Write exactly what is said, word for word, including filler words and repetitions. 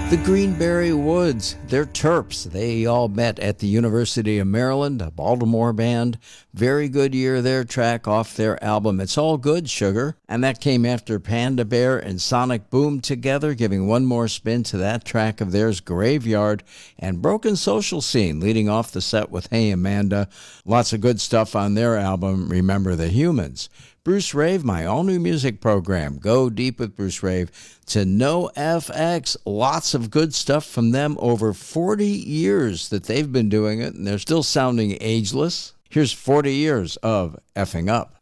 The Greenberry Woods, they're Terps. They all met at the University of Maryland, a Baltimore band. Very good year, their track off their album It's All Good, Sugar. And that came after Panda Bear and Sonic Boom together, giving one more spin to that track of theirs, Graveyard, and Broken Social Scene, leading off the set with Hey Amanda. Lots of good stuff on their album, Remember the Humans. Bruce Rave, my all-new music program. Go deep with Bruce Rave to NoFX. Lots of good stuff from them. Over forty years that they've been doing it, and they're still sounding ageless. Here's forty years of effing up.